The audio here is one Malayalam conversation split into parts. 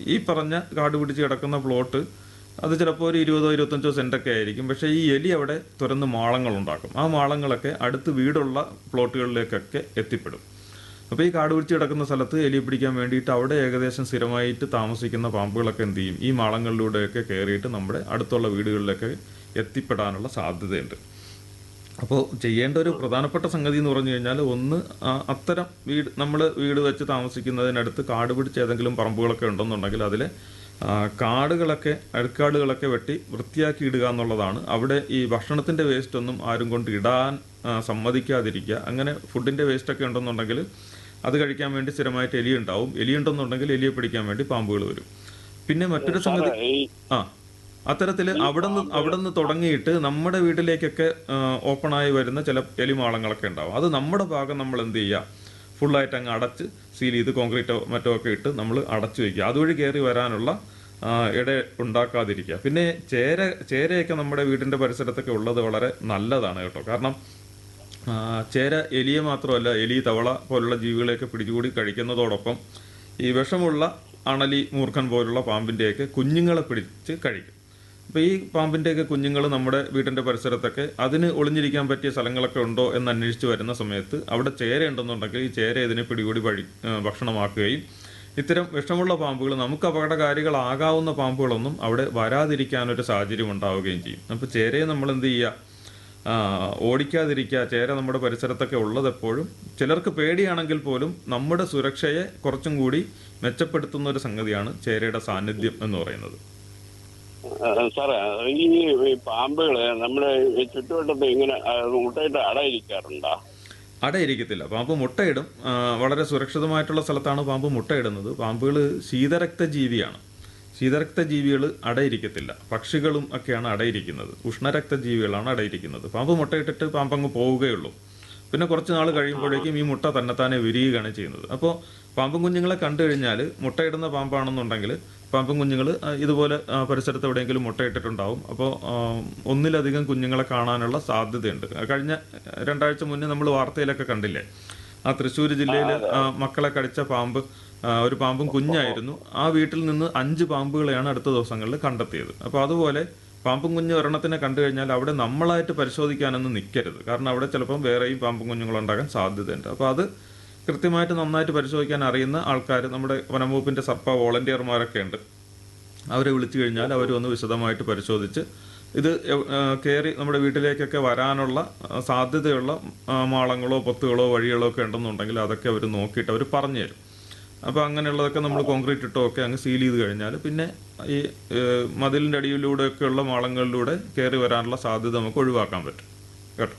ഈ പറഞ്ഞ കാട് പിടിച്ച് കിടക്കുന്ന പ്ലോട്ട് അത് ചിലപ്പോൾ ഒരു 20-25 സെൻറ്റൊക്കെ ആയിരിക്കും. പക്ഷേ ഈ എലി അവിടെ തുറന്ന് മാളങ്ങളുണ്ടാക്കും. ആ മാളങ്ങളൊക്കെ അടുത്ത് വീടുള്ള പ്ലോട്ടുകളിലേക്കൊക്കെ എത്തിപ്പെടും. അപ്പോൾ ഈ കാട് പിടിച്ച് കിടക്കുന്ന സ്ഥലത്ത് എലിയെ പിടിക്കാൻ വേണ്ടിയിട്ട് അവിടെ ഏകദേശം സ്ഥിരമായിട്ട് താമസിക്കുന്ന പാമ്പുകളൊക്കെ എന്ത് ചെയ്യും, ഈ മാളങ്ങളിലൂടെയൊക്കെ കയറിയിട്ട് നമ്മുടെ അടുത്തുള്ള വീടുകളിലൊക്കെ എത്തിപ്പെടാനുള്ള സാധ്യതയുണ്ട്. അപ്പോൾ ചെയ്യേണ്ട ഒരു പ്രധാനപ്പെട്ട സംഗതി എന്ന് പറഞ്ഞു കഴിഞ്ഞാൽ, ഒന്ന് അത്തരം നമ്മൾ വീട് വെച്ച് താമസിക്കുന്നതിനടുത്ത് കാട് പിടിച്ച ഏതെങ്കിലും പറമ്പുകളൊക്കെ ഉണ്ടെന്നുണ്ടെങ്കിൽ അതിലെ കാടുകളൊക്കെ അഴുക്കാടുകളൊക്കെ വെട്ടി വൃത്തിയാക്കി ഇടുക എന്നുള്ളതാണ്. അവിടെ ഈ ഭക്ഷണത്തിൻ്റെ വേസ്റ്റ് ഒന്നും ആരും കൊണ്ട് ഇടാൻ സമ്മതിക്കാതിരിക്കുക. അങ്ങനെ ഫുഡിൻ്റെ വേസ്റ്റൊക്കെ ഉണ്ടെന്നുണ്ടെങ്കിൽ അത് കഴിക്കാൻ വേണ്ടി സ്ഥിരമായിട്ട് എലി ഉണ്ടാവും. എലി ഉണ്ടെന്നുണ്ടെങ്കിൽ എലിയെ പിടിക്കാൻ വേണ്ടി പാമ്പുകൾ വരും. പിന്നെ മറ്റൊരു സംഗതി, അത്തരത്തിൽ അവിടുന്ന് തുടങ്ങിയിട്ട് നമ്മുടെ വീട്ടിലേക്കൊക്കെ ഓപ്പണായി വരുന്ന ചില എലിമാളങ്ങളൊക്കെ ഉണ്ടാവും. അത് നമ്മുടെ ഭാഗം നമ്മൾ എന്ത് ചെയ്യുക, ഫുള്ളായിട്ട് അങ്ങ് അടച്ച് സീൽ ചെയ്ത് കോൺക്രീറ്റോ മറ്റോ ഒക്കെ ഇട്ട് നമ്മൾ അടച്ചു വയ്ക്കുക. അതുവഴി കയറി വരാനുള്ള ഇട ഉണ്ടാക്കാതിരിക്കുക. പിന്നെ ചേരയൊക്കെ നമ്മുടെ വീടിൻ്റെ പരിസരത്തൊക്കെ ഉള്ളത് വളരെ നല്ലതാണ് കേട്ടോ. കാരണം ചേര എലിയെ മാത്രമല്ല, എലി, തവള പോലുള്ള ജീവികളെയൊക്കെ പിടിച്ചുകൂടി കഴിക്കുന്നതോടൊപ്പം ഈ വിഷമുള്ള അണലി, മൂർഖൻ പോലുള്ള പാമ്പിൻ്റെയൊക്കെ കുഞ്ഞുങ്ങളെ പിടിച്ച് കഴിക്കും. അപ്പോൾ ഈ പാമ്പിൻ്റെയൊക്കെ കുഞ്ഞുങ്ങൾ നമ്മുടെ വീടിൻ്റെ പരിസരത്തൊക്കെ അതിന് ഒളിഞ്ഞിരിക്കാൻ പറ്റിയ സ്ഥലങ്ങളൊക്കെ ഉണ്ടോ എന്ന് അന്വേഷിച്ച് വരുന്ന സമയത്ത് അവിടെ ചേര ഉണ്ടെന്നുണ്ടെങ്കിൽ ഈ ചേര ഇതിനെ പിടികൂടി ഭക്ഷണമാക്കുകയും ഇത്തരം വിഷമുള്ള പാമ്പുകൾ, നമുക്ക് അപകടകാരികളാകാവുന്ന പാമ്പുകളൊന്നും അവിടെ വരാതിരിക്കാനൊരു സാഹചര്യം ഉണ്ടാവുകയും ചെയ്യും. അപ്പോൾ ചേരയെ നമ്മൾ എന്ത് ചെയ്യുക, ഓടിക്കാതിരിക്കുക. ചേര നമ്മുടെ പരിസരത്തൊക്കെ ഉള്ളതെപ്പോഴും ചിലർക്ക് പേടിയാണെങ്കിൽ പോലും നമ്മുടെ സുരക്ഷയെ കുറച്ചും കൂടി മെച്ചപ്പെടുത്തുന്ന ഒരു സംഗതിയാണ് ചേരയുടെ സാന്നിധ്യം എന്ന് പറയുന്നത്. സാറേ, ഈ പാമ്പുകള് നമ്മുടെ ചുറ്റുവട്ടത്ത് ഇങ്ങനെ മുട്ടയിട്ട് അടയിരിക്കാറുണ്ടോ? അടയിരിക്കത്തില്ല. പാമ്പ് മുട്ടയിടും. വളരെ സുരക്ഷിതമായിട്ടുള്ള സ്ഥലത്താണ് പാമ്പ് മുട്ടയിടുന്നത്. പാമ്പുകൾ ശീതരക്തജീവിയാണ്. ശീതരക്തജീവികൾ അടയിരിക്കത്തില്ല. പക്ഷികളും ഒക്കെയാണ് അടയിരിക്കുന്നത്. ഉഷ്ണരക്തജീവികളാണ് അടയിരിക്കുന്നത്. പാമ്പ് മുട്ടയിട്ടിട്ട് പാമ്പങ്ങ് പോവുകയുള്ളൂ. പിന്നെ കുറച്ച് നാൾ കഴിയുമ്പോഴേക്കും ഈ മുട്ട തന്നെത്താനെ വിരിയുകയാണ് ചെയ്യുന്നത്. അപ്പോൾ പാമ്പും കുഞ്ഞുങ്ങളെ കണ്ടു കഴിഞ്ഞാൽ, മുട്ടയിടുന്ന പാമ്പാണെന്നുണ്ടെങ്കിൽ പാമ്പും കുഞ്ഞുങ്ങൾ ഇതുപോലെ പരിസരത്ത് എവിടെയെങ്കിലും മുട്ടയിട്ടിട്ടുണ്ടാവും. അപ്പോൾ ഒന്നിലധികം കുഞ്ഞുങ്ങളെ കാണാനുള്ള സാധ്യതയുണ്ട്. കഴിഞ്ഞ 2 ആഴ്ച മുന്നേ നമ്മൾ വാർത്തയിലൊക്കെ കണ്ടില്ലേ, തൃശ്ശൂർ ജില്ലയിൽ മക്കളെ കടിച്ച പാമ്പ്, ഒരു പാമ്പും കുഞ്ഞായിരുന്നു. ആ വീട്ടിൽ നിന്ന് 5 പാമ്പുകളെയാണ് അടുത്ത ദിവസങ്ങളിൽ കണ്ടെത്തിയത്. അപ്പോൾ അതുപോലെ പാമ്പും കുഞ്ഞ് ഒരെണ്ണത്തിനെ കണ്ടു കഴിഞ്ഞാൽ അവിടെ നമ്മളായിട്ട് പരിശോധിക്കാനൊന്നും നിൽക്കരുത്. കാരണം അവിടെ ചിലപ്പം വേറെയും പാമ്പും കുഞ്ഞുങ്ങളുണ്ടാകാൻ സാധ്യതയുണ്ട്. അപ്പോൾ അത് കൃത്യമായിട്ട് നന്നായിട്ട് പരിശോധിക്കാൻ അറിയുന്ന ആൾക്കാർ, നമ്മുടെ വനംവകുപ്പിൻ്റെ സർപ്പ വോളണ്ടിയർമാരൊക്കെ ഉണ്ട്. അവരെ വിളിച്ചു കഴിഞ്ഞാൽ അവരൊന്ന് വിശദമായിട്ട് പരിശോധിച്ച് ഇത് കയറി നമ്മുടെ വീട്ടിലേക്കൊക്കെ വരാനുള്ള സാധ്യതയുള്ള മാളങ്ങളോ പൊത്തുകളോ വഴികളോ ഒക്കെ ഉണ്ടെന്നുണ്ടെങ്കിൽ അതൊക്കെ അവർ നോക്കിയിട്ട് അവർ പറഞ്ഞു തരും. അപ്പോൾ അങ്ങനെയുള്ളതൊക്കെ നമ്മൾ കോൺക്രീറ്റ് ഇട്ടോ ഒക്കെ അങ്ങ് സീൽ ചെയ്ത് കഴിഞ്ഞാൽ പിന്നെ ഈ മതിലിൻ്റെ അടിയിലൂടെയൊക്കെയുള്ള മാളങ്ങളിലൂടെ കയറി വരാനുള്ള സാധ്യത നമുക്ക് ഒഴിവാക്കാൻ പറ്റും കേട്ടോ.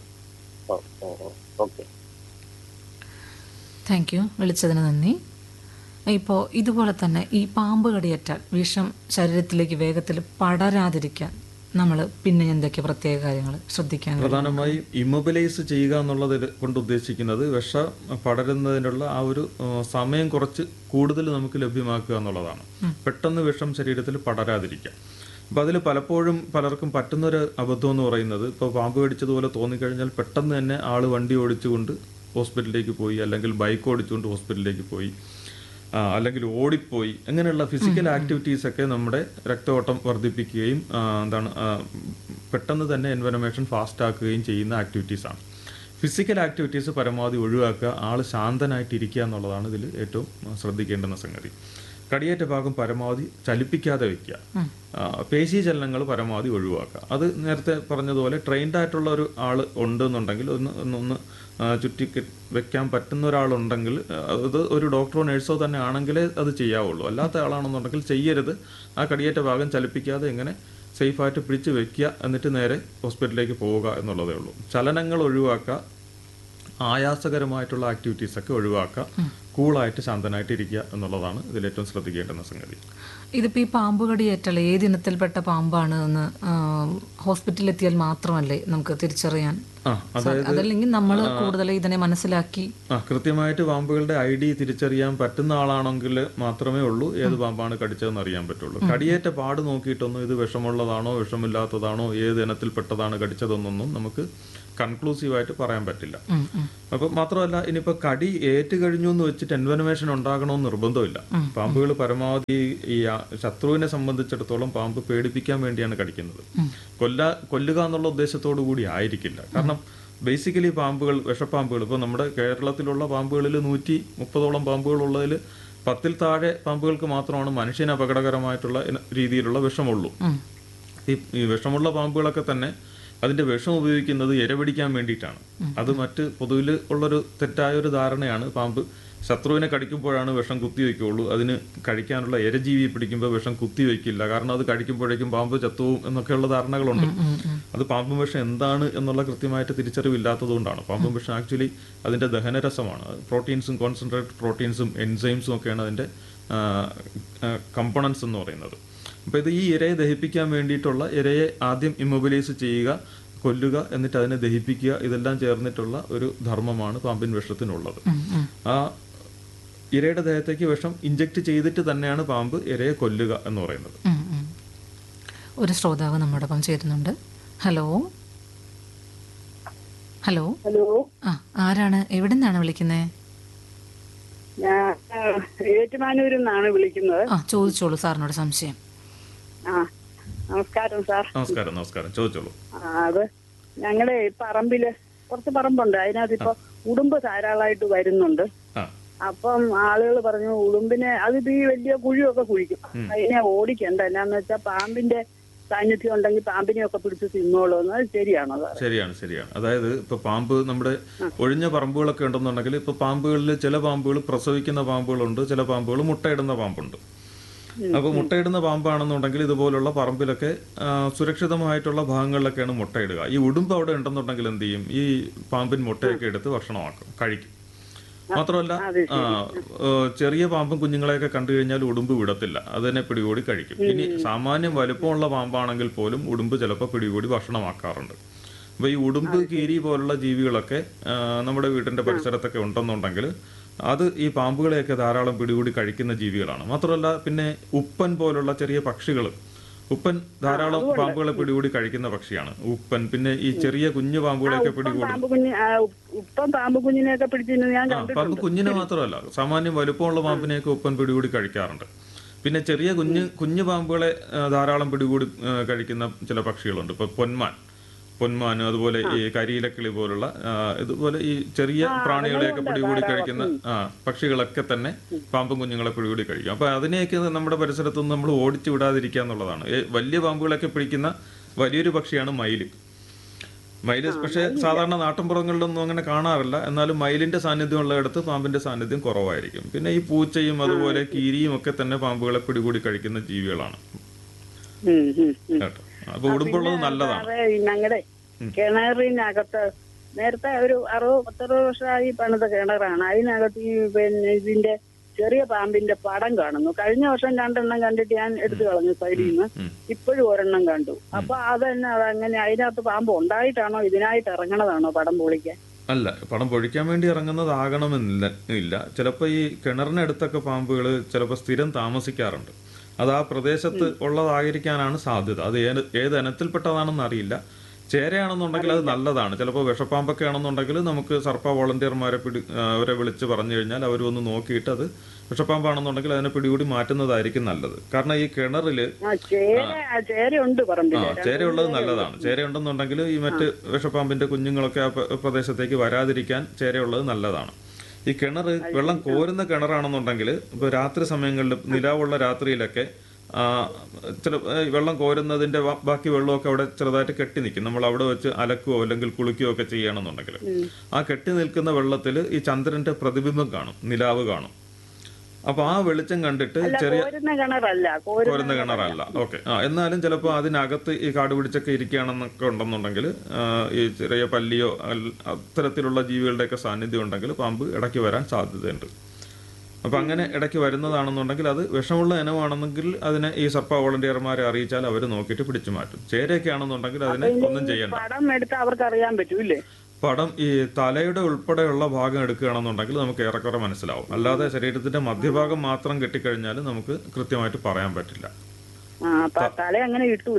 താങ്ക് യു, വിളിച്ചതിന് നന്ദി. ഇപ്പോൾ ഇതുപോലെ തന്നെ ഈ പാമ്പ് കടിയേറ്റാൽ വിഷം ശരീരത്തിലേക്ക് വേഗത്തിൽ പടരാതിരിക്കാൻ നമ്മൾ പിന്നെ എന്തൊക്കെ പ്രത്യേക കാര്യങ്ങൾ ശ്രദ്ധിക്കാൻ? പ്രധാനമായും ഇമ്മൊബിലൈസ് ചെയ്യുക എന്നുള്ളത് കൊണ്ട് ഉദ്ദേശിക്കുന്നത് വിഷം പടരുന്നതിനുള്ള ആ ഒരു സമയം കുറച്ച് കൂടുതൽ നമുക്ക് ലഭ്യമാക്കുക എന്നുള്ളതാണ്. പെട്ടെന്ന് വിഷം ശരീരത്തിൽ പടരാതിരിക്കുക. അപ്പോൾ അതിൽ പലപ്പോഴും പലർക്കും പറ്റുന്നൊരു അബദ്ധം എന്ന് പറയുന്നത്, ഇപ്പോൾ പാമ്പ് കടിച്ചതുപോലെ തോന്നിക്കഴിഞ്ഞാൽ പെട്ടെന്ന് തന്നെ ആൾ വണ്ടി ഓടിച്ചുകൊണ്ട് ഹോസ്പിറ്റലിലേക്ക് പോയി, അല്ലെങ്കിൽ ബൈക്ക് ഓടിച്ചുകൊണ്ട് ഹോസ്പിറ്റലിലേക്ക് പോയി, അല്ലെങ്കിൽ ഓടിപ്പോയി, അങ്ങനെയുള്ള ഫിസിക്കൽ ആക്ടിവിറ്റീസൊക്കെ നമ്മുടെ രക്തഓട്ടം വർദ്ധിപ്പിക്കുകയും പെട്ടെന്ന് തന്നെ എൻവയറമെൻഷൻ ഫാസ്റ്റ് ആക്കുകയും ചെയ്യുന്ന ആക്ടിവിറ്റീസാണ്. ഫിസിക്കൽ ആക്ടിവിറ്റീസ് പരമാവധി ഒഴിവാക്കുക, ആൾ ശാന്തനായിട്ടിരിക്കുക എന്നുള്ളതാണ് ഇതിൽ ഏറ്റവും ശ്രദ്ധിക്കേണ്ടുന്ന സംഗതി. കടിയേറ്റ ഭാഗം പരമാവധി ചലിപ്പിക്കാതെ വയ്ക്കുക. പേശി ചലനങ്ങൾ പരമാവധി ഒഴിവാക്കുക. അത് നേരത്തെ പറഞ്ഞതുപോലെ ട്രെയിൻഡ് ആയിട്ടുള്ള ഒരു ആൾ ഉണ്ടെന്നുണ്ടെങ്കിൽ ഒന്ന് ചുറ്റി വെക്കാൻ പറ്റുന്ന ഒരാളുണ്ടെങ്കിൽ, അത് ഒരു ഡോക്ടറോ നഴ്സോ തന്നെ ആണെങ്കിലേ അത് ചെയ്യാവുള്ളൂ. അല്ലാത്ത ആളാണെന്നുണ്ടെങ്കിൽ ചെയ്യരുത്. ആ കടിയേറ്റ ഭാഗം ചലിപ്പിക്കാതെ എങ്ങനെ സേഫായിട്ട് പിടിച്ച് വെക്കുക, എന്നിട്ട് നേരെ ഹോസ്പിറ്റലിലേക്ക് പോവുക എന്നുള്ളതേ ഉള്ളൂ. ചലനങ്ങൾ ഒഴിവാക്കുക, ആയാസകരമായിട്ടുള്ള ആക്ടിവിറ്റീസൊക്കെ ഒഴിവാക്കുക, കൂളായിട്ട് ശാന്തനായിട്ട് ഇരിക്കുക എന്നുള്ളതാണ് ഇതിലേറ്റവും ശ്രദ്ധിക്കേണ്ടുന്ന സംഗതി. ഇതിപ്പോൾ ഈ പാമ്പ് കടിയേറ്റാൽ ഏത് ഇനത്തിൽപ്പെട്ട പാമ്പാണ് എന്ന് ഹോസ്പിറ്റലിൽ എത്തിയാൽ മാത്രമല്ലേ നമുക്ക് തിരിച്ചറിയാൻ? അതല്ലെങ്കിൽ നമ്മൾ കൂടുതൽ ഇതിനെ മനസ്സിലാക്കി കൃത്യമായിട്ട് പാമ്പുകളുടെ ID തിരിച്ചറിയാൻ പറ്റുന്ന ആളാണെങ്കിൽ മാത്രമേ ഉള്ളൂ ഏത് പാമ്പാണ് കടിച്ചതെന്ന് അറിയാൻ പറ്റുള്ളൂ. കടിയേറ്റ പാട് നോക്കിയിട്ടൊന്നും ഇത് വിഷമുള്ളതാണോ വിഷമില്ലാത്തതാണോ ഏത് ഇനത്തിൽപ്പെട്ടതാണ് കടിച്ചതെന്നൊന്നും നമുക്ക് കൺക്ലൂസീവായിട്ട് പറയാൻ പറ്റില്ല. അപ്പോൾ മാത്രമല്ല ഇനിയിപ്പോൾ കടി ഏറ്റ് കഴിഞ്ഞു എന്ന് വെച്ചിട്ട് എൻവനമേഷൻ ഉണ്ടാകണമെന്ന് നിർബന്ധമില്ല. പാമ്പുകൾ പരമാവധി ഈ ശത്രുവിനെ സംബന്ധിച്ചിടത്തോളം പാമ്പ് പേടിപ്പിക്കാൻ വേണ്ടിയാണ് കടിക്കുന്നത്. കൊല്ലുക എന്നുള്ള ഉദ്ദേശത്തോടു കൂടി ആയിരിക്കില്ല. കാരണം ബേസിക്കലി പാമ്പുകൾ, വിഷപ്പാമ്പുകൾ, ഇപ്പോൾ നമ്മുടെ കേരളത്തിലുള്ള പാമ്പുകളിൽ 130ഓളം പാമ്പുകളുള്ളതിൽ 10-ൽ താഴെ പാമ്പുകൾക്ക് മാത്രമാണ് മനുഷ്യന് അപകടകരമായിട്ടുള്ള രീതിയിലുള്ള വിഷമുള്ളൂ. ഈ വിഷമുള്ള പാമ്പുകളൊക്കെ തന്നെ അതിന്റെ വിഷം ഉപയോഗിക്കുന്നത് ഇര പിടിക്കാൻ വേണ്ടിയിട്ടാണ്. അത് മറ്റ് പൊതുവിൽ ഉള്ളൊരു തെറ്റായൊരു ധാരണയാണ്. പാമ്പ് ശത്രുവിനെ കടിക്കുമ്പോഴാണ് വിഷം കുത്തിവെക്കുള്ളൂ, അതിന് കഴിക്കാനുള്ള ഇരജീവിയെ പിടിക്കുമ്പോൾ വിഷം കുത്തിവെക്കില്ല, കാരണം അത് കഴിക്കുമ്പോഴേക്കും പാമ്പ് ചത്തുവും എന്നൊക്കെയുള്ള ധാരണകളുണ്ട്. അത് പാമ്പ് വിഷം എന്താണ് എന്നുള്ള കൃത്യമായിട്ട് തിരിച്ചറിവില്ലാത്തതുകൊണ്ടാണ്. പാമ്പ് വിഷം ആക്ച്വലി അതിന്റെ ദഹനരസമാണ്. പ്രോട്ടീൻസും, കോൺസെൻട്രേറ്റഡ് പ്രോട്ടീൻസും എൻസൈംസും ഒക്കെയാണ് അതിന്റെ കമ്പോണൻസ് എന്ന് പറയുന്നത്. അപ്പോൾ ഇത് ഈ ഇരയെ ദഹിപ്പിക്കാൻ വേണ്ടിയിട്ടുള്ള, ഇരയെ ആദ്യം ഇമ്മൊബിലൈസ് ചെയ്യുക, കൊല്ലുക, എന്നിട്ട് അതിനെ ദഹിപ്പിക്കുക, ഇതെല്ലാം ചേർന്നിട്ടുള്ള ഒരു ധർമ്മമാണ് പാമ്പിൻ വിഷത്തിനുള്ളത്. ആ ഇരയുടെ ദേഹത്തേക്ക് വിഷം ഇഞ്ചക്ട് ചെയ്തിട്ട് തന്നെയാണ് പാമ്പ് ഇരയെ കൊല്ലുക എന്ന് പറയുന്നത്. ഒരു ശ്രോതാവ് നമ്മോടൊപ്പം ചേരുന്നുണ്ട്. ഹലോ ഹലോ ഹലോ, ആരാണ്, എവിടെ നിന്നാണ് വിളിക്കുന്നത്? ഞാൻ ഏറ്റുമാനൂരിൽ നിന്നാണ് വിളിക്കുന്നത്. ചോദിച്ചോളൂ സാറിനോട് സംശയം. നമസ്കാരം സാർ. നമസ്കാരം, ചോദിച്ചോളൂ. അത് ഞങ്ങളുടെ പറമ്പില് കുറച്ച് പറമ്പുണ്ട്, അതിനകത്ത് ഇപ്പൊ ഉടുമ്പ് ധാരാളമായിട്ട് വരുന്നുണ്ട്. അപ്പം ആളുകൾ പറഞ്ഞു ഉടുമ്പിനെ, അതിപ്പോ ഈ വലിയ കുഴിയൊക്കെ കുഴിക്കും, അതിനെ ഓടിക്കണ്ട, എന്നാന്ന് വെച്ചാൽ പാമ്പിന്റെ സാന്നിധ്യം ഉണ്ടെങ്കിൽ പാമ്പിനെയൊക്കെ പിടിച്ച് തിന്നോളൂ. അത് ശരിയാണോ? ശരിയാണ്. അതായത് ഇപ്പൊ പാമ്പ് നമ്മുടെ ഒഴിഞ്ഞ പറമ്പുകളൊക്കെ ഉണ്ടെന്നുണ്ടെങ്കിൽ, ഇപ്പൊ പാമ്പുകളിൽ ചില പാമ്പുകൾ പ്രസവിക്കുന്ന പാമ്പുകളുണ്ട്, ചില പാമ്പുകൾ മുട്ടയിടുന്ന പാമ്പുണ്ട്. അപ്പോൾ മുട്ടയിടുന്ന പാമ്പാണെന്നുണ്ടെങ്കിൽ ഇതുപോലുള്ള പറമ്പിലൊക്കെ സുരക്ഷിതമായിട്ടുള്ള ഭാഗങ്ങളിലൊക്കെയാണ് മുട്ടയിടുക. ഈ ഉടുമ്പ് അവിടെ ഉണ്ടെന്നുണ്ടെങ്കിൽ എന്ത് ചെയ്യും? ഈ പാമ്പിൻ മുട്ടയൊക്കെ എടുത്ത് ഭക്ഷണമാക്കും, കഴിക്കും. മാത്രമല്ല ചെറിയ പാമ്പും കുഞ്ഞുങ്ങളെയൊക്കെ കണ്ടു കഴിഞ്ഞാൽ ഉടുമ്പ് വിടത്തില്ല, അതിനെ പിടികൂടി കഴിക്കും. ഇനി സാമാന്യം വലുപ്പമുള്ള പാമ്പാണെങ്കിൽ പോലും ഉടുമ്പ് ചിലപ്പോൾ പിടികൂടി ഭക്ഷണമാക്കാറുണ്ട്. അപ്പോൾ ഈ ഉടുമ്പ്, കീരി പോലുള്ള ജീവികളൊക്കെ നമ്മുടെ വീടിന്റെ പരിസരത്തൊക്കെ ഉണ്ടെന്നുണ്ടെങ്കിൽ അത് ഈ പാമ്പുകളെയൊക്കെ ധാരാളം പിടികൂടി കഴിക്കുന്ന ജീവികളാണ്. മാത്രമല്ല പിന്നെ ഉപ്പൻ പോലുള്ള ചെറിയ പക്ഷികൾ, ഉപ്പൻ ധാരാളം പാമ്പുകളെ പിടികൂടി കഴിക്കുന്ന പക്ഷിയാണ് ഉപ്പൻ. പിന്നെ ഈ ചെറിയ കുഞ്ഞു പാമ്പുകളെയൊക്കെ പിടികൂടി, പാമ്പ് കുഞ്ഞിനെ മാത്രമല്ല സാമാന്യം വലുപ്പമുള്ള പാമ്പിനെയൊക്കെ ഉപ്പൻ പിടികൂടി കഴിക്കാറുണ്ട്. പിന്നെ ചെറിയ കുഞ്ഞു പാമ്പുകളെ ധാരാളം പിടികൂടി കഴിക്കുന്ന ചില പക്ഷികളുണ്ട്. ഇപ്പൊ പൊന്മാൻ, അതുപോലെ ഈ കരിയിലക്കിളി പോലുള്ള ഇതുപോലെ ഈ ചെറിയ പ്രാണികളെയൊക്കെ പിടികൂടി കഴിക്കുന്ന പക്ഷികളൊക്കെ തന്നെ പാമ്പും കുഞ്ഞുങ്ങളെ പിടികൂടി കഴിക്കും. അപ്പൊ അതിനെയൊക്കെ നമ്മുടെ പരിസരത്തുനിന്ന് നമ്മൾ ഓടിച്ചു വിടാതിരിക്കുക എന്നുള്ളതാണ്. വലിയ പാമ്പുകളൊക്കെ പിടിക്കുന്ന വലിയൊരു പക്ഷിയാണ് മയില്. പക്ഷേ സാധാരണ നാട്ടിൻപുറങ്ങളിലൊന്നും അങ്ങനെ കാണാറില്ല. എന്നാലും മയിലിന്റെ സാന്നിധ്യം ഉള്ളിടത്ത് പാമ്പിന്റെ സാന്നിധ്യം കുറവായിരിക്കും. പിന്നെ ഈ പൂച്ചയും അതുപോലെ കീരിയും ഒക്കെ തന്നെ പാമ്പുകളെ പിടികൂടി കഴിക്കുന്ന ജീവികളാണ് കേട്ടോ. അപ്പൊ ഉടുമ്പുള്ളത് നല്ലതാണ്. ഞങ്ങളുടെ കിണറിനകത്ത് നേരത്തെ ഒരു 60-70 വർഷമായി പണിത കിണറാണ്. അതിനകത്ത് ഈ പിന്നെ ഇതിന്റെ ചെറിയ പാമ്പിന്റെ പടം കാണുന്നു. കഴിഞ്ഞ വർഷം 2 എണ്ണം കണ്ടിട്ട് ഞാൻ എടുത്തു കളഞ്ഞു സൈഡിൽ നിന്ന്. ഇപ്പോഴും 1 എണ്ണം കണ്ടു. അപ്പൊ അതന്നെ, അതങ്ങനെ അതിനകത്ത് പാമ്പ് ഉണ്ടായിട്ടാണോ ഇതിനായിട്ട് ഇറങ്ങണതാണോ പടം പൊളിക്കാൻ? അല്ല, പടം പൊഴിക്കാൻ വേണ്ടി ഇറങ്ങുന്നതാകണമെന്നില്ല. ചിലപ്പോൾ ഈ കിണറിനടുത്തൊക്കെ പാമ്പുകൾ ചിലപ്പോൾ സ്ഥിരം താമസിക്കാറുണ്ട്. അത് ആ പ്രദേശത്ത് ഉള്ളതായിരിക്കാനാണ് സാധ്യത. അത് ഏത് ഇനത്തിൽപ്പെട്ടതാണെന്ന് അറിയില്ല. ചേരയാണെന്നുണ്ടെങ്കിൽ അത് നല്ലതാണ്. ചിലപ്പോൾ വിഷപ്പാമ്പൊക്കെ ആണെന്നുണ്ടെങ്കിൽ നമുക്ക് സർപ്പ വോളണ്ടിയർമാരെ അവരെ വിളിച്ച് പറഞ്ഞു കഴിഞ്ഞാൽ അവർ ഒന്ന് നോക്കിയിട്ട് അത് വിഷപ്പാമ്പാണെന്നുണ്ടെങ്കിൽ അതിനെ പിടികൂടി മാറ്റുന്നതായിരിക്കും നല്ലത്. കാരണം ഈ കിണറില് ചേരയുള്ളത് നല്ലതാണ്. ചേരയുണ്ടെന്നുണ്ടെങ്കിൽ ഈ മറ്റ് വിഷപ്പാമ്പിന്റെ കുഞ്ഞുങ്ങളൊക്കെ ആ പ്രദേശത്തേക്ക് വരാതിരിക്കാൻ ചേരയുള്ളത് നല്ലതാണ്. ഈ കിണർ വെള്ളം കോരുന്ന കിണറാണെന്നുണ്ടെങ്കിൽ ഇപ്പോൾ രാത്രി സമയങ്ങളിൽ നിലാവുള്ള രാത്രിയിലൊക്കെ ചില വെള്ളം കോരുന്നതിന്റെ ബാക്കി വെള്ളമൊക്കെ അവിടെ ചെറുതായിട്ട് കെട്ടി നിൽക്കും. നമ്മൾ അവിടെ വെച്ച് അലക്കുകയോ അല്ലെങ്കിൽ കുളിക്കുകയോ ഒക്കെ ചെയ്യണമെന്നുണ്ടെങ്കിൽ ആ കെട്ടി നിൽക്കുന്ന വെള്ളത്തിൽ ഈ ചന്ദ്രന്റെ പ്രതിബിംബം കാണും, നിലാവ് കാണും. അപ്പൊ ആ വെളിച്ചം കണ്ടിട്ട് ചെറിയ കോരുന്ന കിണറല്ല, ഓക്കെ. എന്നാലും ചിലപ്പോൾ അതിനകത്ത് ഈ കാട് പിടിച്ചൊക്കെ ഇരിക്കുകയാണെന്നൊക്കെ ഉണ്ടെന്നുണ്ടെങ്കിൽ ഈ ചെറിയ പല്ലിയോ അത്തരത്തിലുള്ള ജീവികളുടെയൊക്കെ സാന്നിധ്യം ഉണ്ടെങ്കിൽ പാമ്പ് ഇടയ്ക്ക് വരാൻ സാധ്യതയുണ്ട്. അപ്പൊ അങ്ങനെ ഇടയ്ക്ക് വരുന്നതാണെന്നുണ്ടെങ്കിൽ അത് വിഷമുള്ള ഇനമാണെന്നെങ്കിൽ അതിനെ ഈ സർപ്പ വോളണ്ടിയർമാരെ അറിയിച്ചാൽ അവർ നോക്കിയിട്ട് പിടിച്ചു മാറ്റും. ചേരയൊക്കെ ആണെന്നുണ്ടെങ്കിൽ അതിനെ ഒന്നും ചെയ്യണ്ട. പടം ഈ തലയുടെ ഉൾപ്പെടെയുള്ള ഭാഗം എടുക്കുകയാണെന്നുണ്ടെങ്കിൽ നമുക്ക് ഏറെക്കുറെ മനസ്സിലാവും. അല്ലാതെ ശരീരത്തിന്റെ മധ്യഭാഗം മാത്രം കെട്ടിക്കഴിഞ്ഞാൽ നമുക്ക് കൃത്യമായിട്ട് പറയാൻ പറ്റില്ല.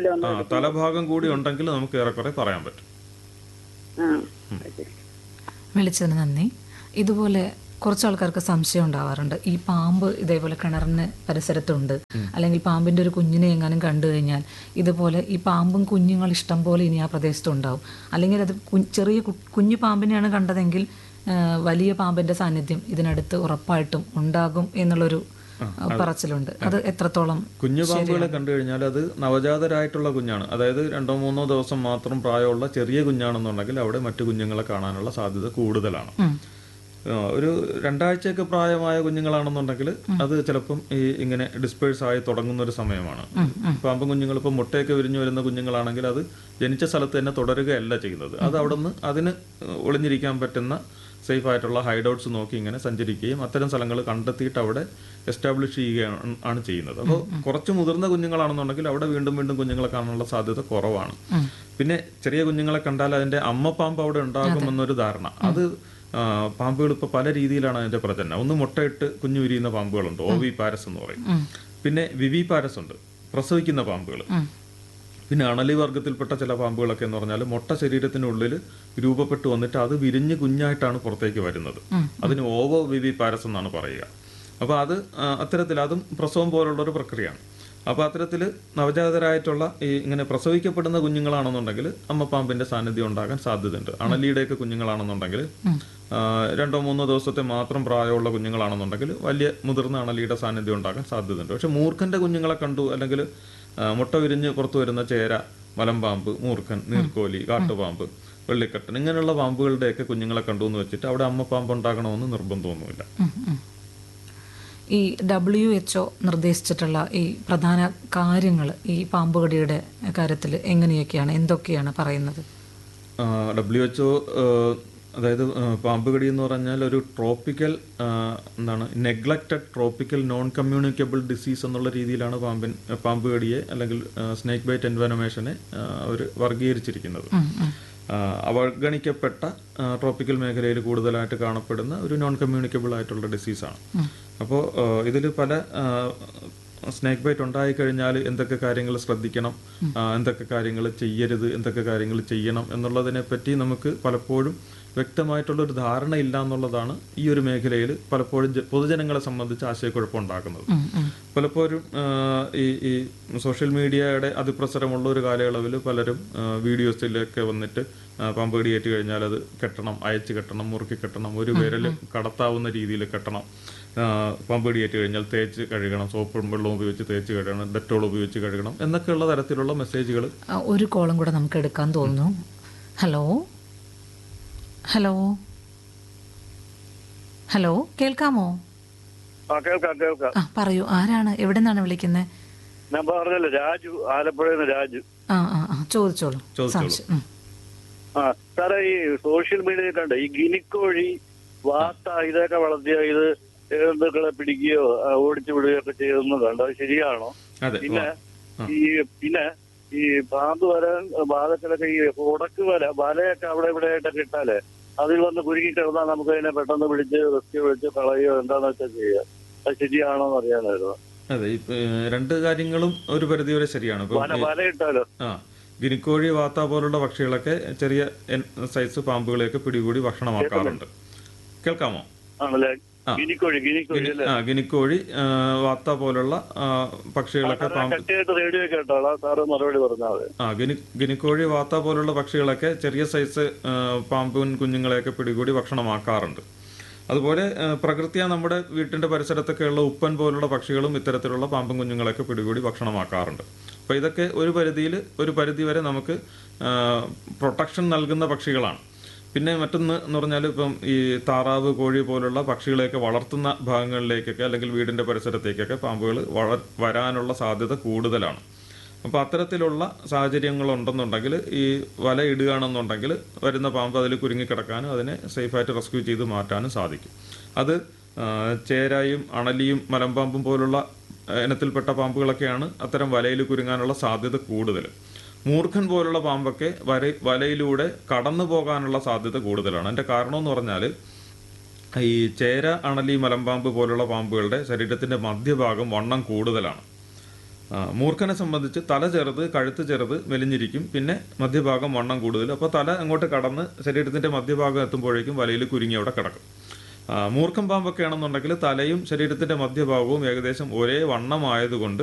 തലഭാഗം കൂടി ഉണ്ടെങ്കിൽ നമുക്ക് ഏറെക്കുറെ പറയാൻ പറ്റും. വിളിച്ചതിന് നന്ദി. ഇതുപോലെ കുറച്ച് ആൾക്കാർക്ക് സംശയം ഉണ്ടാവാറുണ്ട്, ഈ പാമ്പ് ഇതേപോലെ കിണറിന് പരിസരത്തുണ്ട്, അല്ലെങ്കിൽ പാമ്പിൻ്റെ ഒരു കുഞ്ഞിനെ എങ്ങാനും കണ്ടു കഴിഞ്ഞാൽ ഇതുപോലെ ഈ പാമ്പും കുഞ്ഞുങ്ങൾ ഇഷ്ടം പോലെ ഇനി ആ പ്രദേശത്തുണ്ടാവും, അല്ലെങ്കിൽ അത് ചെറിയ കുഞ്ഞു പാമ്പിനെയാണ് കണ്ടതെങ്കിൽ വലിയ പാമ്പിൻ്റെ സാന്നിധ്യം ഇതിനടുത്ത് ഉറപ്പായിട്ടും ഉണ്ടാകും എന്നുള്ളൊരു പറച്ചിലുണ്ട്. അത് എത്രത്തോളം? കുഞ്ഞു പാമ്പുകളെ കണ്ടു കഴിഞ്ഞാൽ അത് നവജാതരായിട്ടുള്ള കുഞ്ഞാണ്, അതായത് 2-3 ദിവസം മാത്രം പ്രായമുള്ള ചെറിയ കുഞ്ഞാണെന്നുണ്ടെങ്കിൽ അവിടെ മറ്റു കുഞ്ഞുങ്ങളെ കാണാനുള്ള സാധ്യത കൂടുതലാണ്. ഒരു 2 ആഴ്ചയൊക്കെ പ്രായമായ കുഞ്ഞുങ്ങളാണെന്നുണ്ടെങ്കിൽ അത് ചിലപ്പം ഈ ഇങ്ങനെ ഡിസ്പേഴ്സ് ആയി തുടങ്ങുന്ന ഒരു സമയമാണ്. പാമ്പും കുഞ്ഞുങ്ങൾ ഇപ്പം മുട്ടയൊക്കെ വിരിഞ്ഞു വരുന്ന കുഞ്ഞുങ്ങളാണെങ്കിൽ അത് ജനിച്ച സ്ഥലത്ത് തന്നെ തുടരുകയല്ല ചെയ്യുന്നത്. അത് അവിടെ നിന്ന് അതിന് ഒളിഞ്ഞിരിക്കാൻ പറ്റുന്ന സേഫ് ആയിട്ടുള്ള ഹൈഡൗട്ട്സ് നോക്കി ഇങ്ങനെ സഞ്ചരിക്കുകയും അത്തരം സ്ഥലങ്ങൾ കണ്ടെത്തിയിട്ട് അവിടെ എസ്റ്റാബ്ലിഷ് ചെയ്യുകയാണ് ചെയ്യുന്നത്. അപ്പോൾ കുറച്ച് മുതിർന്ന കുഞ്ഞുങ്ങളാണെന്നുണ്ടെങ്കിൽ അവിടെ വീണ്ടും വീണ്ടും കുഞ്ഞുങ്ങളെ കാണാനുള്ള സാധ്യത കുറവാണ്. പിന്നെ ചെറിയ കുഞ്ഞുങ്ങളെ കണ്ടാൽ അതിന്റെ അമ്മ പാമ്പ് അവിടെ ഉണ്ടാകുമെന്നൊരു ധാരണ. അത് പാമ്പുകൾ ഇപ്പോൾ പല രീതിയിലാണ് അതിന്റെ പ്രചരണം. ഒന്ന് മുട്ടയിട്ട് കുഞ്ഞു വിരിയുന്ന പാമ്പുകളുണ്ട്, ഓവി പാരസ് എന്ന് പറയും. പിന്നെ വിവി പാരസ് ഉണ്ട്, പ്രസവിക്കുന്ന പാമ്പുകൾ. പിന്നെ അണലി വർഗത്തിൽപ്പെട്ട ചില പാമ്പുകളൊക്കെ എന്ന് പറഞ്ഞാൽ മുട്ട ശരീരത്തിനുള്ളിൽ രൂപപ്പെട്ടു വന്നിട്ട് അത് വിരിഞ്ഞ് കുഞ്ഞായിട്ടാണ് പുറത്തേക്ക് വരുന്നത്. അതിന് ഓവോ വിവി പാരസ് എന്നാണ് പറയുക. അപ്പോൾ അത് അത്തരത്തിൽ അതും പ്രസവം പോലുള്ളൊരു പ്രക്രിയയാണ്. അപ്പോൾ അത്തരത്തിൽ നവജാതരായിട്ടുള്ള ഈ ഇങ്ങനെ പ്രസവിക്കപ്പെടുന്ന കുഞ്ഞുങ്ങളാണെന്നുണ്ടെങ്കിൽ അമ്മപ്പാമ്പിന്റെ സാന്നിധ്യം ഉണ്ടാകാൻ സാധ്യതയുണ്ട്. അണലിയുടെയൊക്കെ കുഞ്ഞുങ്ങളാണെന്നുണ്ടെങ്കിൽ 2-3 ദിവസത്തെ മാത്രം പ്രായമുള്ള കുഞ്ഞുങ്ങളാണെന്നുണ്ടെങ്കിൽ വലിയ മുതിർന്ന അണലിയുടെ സാന്നിധ്യം ഉണ്ടാകാൻ സാധ്യതയുണ്ട്. പക്ഷെ മൂർഖന്റെ കുഞ്ഞുങ്ങളെ കണ്ടു, അല്ലെങ്കിൽ മുട്ട വിരിഞ്ഞ് പുറത്തു വരുന്ന ചേര, മലമ്പാമ്പ്, മൂർഖൻ, നീർക്കോലി, കാട്ടുപാമ്പ്, വെള്ളിക്കട്ടൻ, ഇങ്ങനെയുള്ള പാമ്പുകളുടെയൊക്കെ കുഞ്ഞുങ്ങളെ കണ്ടു എന്ന് വെച്ചിട്ട് അവിടെ അമ്മപ്പാമ്പ് ഉണ്ടാകണമെന്ന് നിർബന്ധമൊന്നുമില്ല. ഈ WHO നിർദ്ദേശിച്ചിട്ടുള്ള ഈ പ്രധാന കാര്യങ്ങൾ ഈ പാമ്പുകടിയുടെ കാര്യത്തിൽ എങ്ങനെയൊക്കെയാണ്, എന്തൊക്കെയാണ് പറയുന്നത്? WHO അതായത് പാമ്പുകടി എന്ന് പറഞ്ഞാൽ ഒരു tropical neglected tropical non communicable disease എന്നുള്ള രീതിയിലാണ് പാമ്പുകടിയെ അല്ലെങ്കിൽ സ്നേക്ക് ബൈറ്റ് എൻവനമേഷനെ അവർ വർഗീകരിച്ചിരിക്കുന്നത്. അവഗണിക്കപ്പെട്ട ട്രോപ്പിക്കൽ മേഖലയിൽ കൂടുതലായിട്ട് കാണപ്പെടുന്ന ഒരു നോൺ കമ്മ്യൂണിക്കബിൾ ആയിട്ടുള്ള ഡിസീസാണ്. അപ്പോൾ ഇതിൽ പല സ്നേക്ക് ബൈറ്റ് ഉണ്ടായിക്കഴിഞ്ഞാൽ എന്തൊക്കെ കാര്യങ്ങൾ ശ്രദ്ധിക്കണം, എന്തൊക്കെ കാര്യങ്ങൾ ചെയ്യരുത്, എന്തൊക്കെ കാര്യങ്ങൾ ചെയ്യണം എന്നുള്ളതിനെ പറ്റി നമുക്ക് പലപ്പോഴും വ്യക്തമായിട്ടുള്ളൊരു ധാരണ ഇല്ല എന്നുള്ളതാണ് ഈ ഒരു മേഖലയിൽ പലപ്പോഴും പൊതുജനങ്ങളെ സംബന്ധിച്ച് ആശയക്കുഴപ്പം ഉണ്ടാക്കുന്നത്. പലപ്പോഴും ഈ സോഷ്യൽ മീഡിയയുടെ അതിപ്രസരമുള്ള ഒരു കാലയളവിൽ പലരും വീഡിയോസിലൊക്കെ വന്നിട്ട് പാമ്പ് കടിയേറ്റ് കഴിഞ്ഞാൽ അത് കെട്ടണം, അയച്ച് കെട്ടണം, മുറുക്കി കെട്ടണം, ഒരു വിരൽ കടത്താവുന്ന രീതിയിൽ കെട്ടണം, പാമ്പ് കടിയേറ്റ് കഴിഞ്ഞാൽ തേച്ച് കഴുകണം, സോപ്പും വെള്ളവും ഉപയോഗിച്ച് തേച്ച് കഴുകണം, ഡെറ്റോൾ ഉപയോഗിച്ച് കഴുകണം എന്നൊക്കെയുള്ള തരത്തിലുള്ള മെസ്സേജുകൾ. ഒരു കോളും കൂടെ നമുക്ക് എടുക്കാൻ തോന്നുന്നു. ഹലോ ഹലോ ഹലോ, കേൾക്കാമോ? പറയൂ, ആരാണ്, എവിടെ നിന്നാണ് വിളിക്കുന്നത്? ഞാൻ പറഞ്ഞല്ലോ, രാജു, ആലപ്പുഴയിൽ നിന്ന് രാജു. ചോദിച്ചോളൂ. സാറേ, ഈ സോഷ്യൽ മീഡിയയിൽ കണ്ട് ഈ ഗിനിക്കോഴി, വാത്ത ഇതൊക്കെ വളർത്തിയ ഇത് ജന്തുക്കളെ പിടിക്കുകയോ ഓടിച്ചു വിടുകയോ ഒക്കെ ചെയ്തെന്ന് കണ്ടോ? അത് ശരിയാണോ? പിന്നെ ഈ പാമ്പ് വരാൻ ബാധത്തിലൊക്കെ ഈ ഉടക്ക് വലയൊക്കെ അവിടെ ഇവിടെ ആയിട്ടൊക്കെ ഇട്ടാലേ അതിൽ വന്ന് കുരുങ്ങി കിടന്നാൽ നമുക്ക് അതിനെ പെട്ടെന്ന് പിടിച്ച് റെസ്ക്യൂ വിളിച്ച് കളയോ എന്താന്ന് വെച്ചാൽ ചെയ്യുക. അത് ശരിയാണോ എന്ന് അറിയാനായിരുന്നു. അതെ, രണ്ട് കാര്യങ്ങളും ഒരു പരിധിവരെ ശരിയാണ്. വല ഇട്ടാലോ? ഗിനിക്കോഴി, വാത്ത പോലുള്ള പക്ഷികളൊക്കെ ചെറിയ സൈസ് പാമ്പുകളെയൊക്കെ പിടികൂടി ഭക്ഷണമാക്കാറുണ്ട്. കേൾക്കാമോ? ആണല്ലേ? ഗിനിക്കോഴി, വാത്ത പോലുള്ള പക്ഷികളൊക്കെ ഗിനിക്കോഴി, വാത്ത പോലുള്ള പക്ഷികളൊക്കെ ചെറിയ സൈസ് പാമ്പും കുഞ്ഞുങ്ങളെയൊക്കെ പിടികൂടി ഭക്ഷണമാക്കാറുണ്ട്. അതുപോലെ പ്രകൃതിയ നമ്മുടെ വീട്ടിന്റെ പരിസരത്തൊക്കെയുള്ള ഉപ്പൻ പോലുള്ള പക്ഷികളും ഇത്തരത്തിലുള്ള പാമ്പും കുഞ്ഞുങ്ങളെയൊക്കെ പിടികൂടി ഭക്ഷണമാക്കാറുണ്ട്. അപ്പോൾ ഇതൊക്കെ ഒരു പരിധിവരെ നമുക്ക് പ്രൊട്ടക്ഷൻ നൽകുന്ന പക്ഷികളാണ്. പിന്നെ മറ്റൊന്ന് എന്ന് പറഞ്ഞാൽ ഇപ്പം ഈ താറാവ്, കോഴി പോലുള്ള പക്ഷികളെയൊക്കെ വളർത്തുന്ന ഭാഗങ്ങളിലേക്കൊക്കെ അല്ലെങ്കിൽ വീടിൻ്റെ പരിസരത്തേക്കൊക്കെ പാമ്പുകൾ വരാനുള്ള സാധ്യത കൂടുതലാണ്. അപ്പോൾ അത്തരത്തിലുള്ള സാഹചര്യങ്ങളുണ്ടെന്നുണ്ടെങ്കിൽ ഈ വല ഇടുകയാണെന്നുണ്ടെങ്കിൽ വരുന്ന പാമ്പ് അതിൽ കുരുങ്ങിക്കിടക്കാനും അതിനെ സേഫായിട്ട് റെസ്ക്യൂ ചെയ്ത് മാറ്റാനും സാധിക്കും. അത് ചേരായും അണലിയും മലമ്പാമ്പും പോലുള്ള ഇനത്തിൽപ്പെട്ട പാമ്പുകളൊക്കെയാണ് അത്തരം വലയിൽ കുരുങ്ങാനുള്ള സാധ്യത കൂടുതൽ. മൂർഖൻ പോലുള്ള പാമ്പൊക്കെ വലയിലൂടെ കടന്നു പോകാനുള്ള സാധ്യത കൂടുതലാണ്. അതിൻ്റെ കാരണമെന്ന് പറഞ്ഞാൽ ഈ ചേര, അണലി, മലമ്പാമ്പ് പോലുള്ള പാമ്പുകളുടെ ശരീരത്തിൻ്റെ മധ്യഭാഗം വണ്ണം കൂടുതലാണ്. മൂർഖനെ സംബന്ധിച്ച് തല ചെറുത്, കഴുത്ത് ചെറുത്, മെലിഞ്ഞിരിക്കും, പിന്നെ മധ്യഭാഗം വണ്ണം കൂടുതൽ. അപ്പോൾ തല അങ്ങോട്ട് കടന്ന് ശരീരത്തിൻ്റെ മധ്യഭാഗം എത്തുമ്പോഴേക്കും വലയിൽ കുരുങ്ങി അവിടെ കിടക്കും. മൂർഖൻ പാമ്പൊക്കെ ആണെന്നുണ്ടെങ്കിൽ തലയും ശരീരത്തിൻ്റെ മധ്യഭാഗവും ഏകദേശം ഒരേ വണ്ണമായതുകൊണ്ട്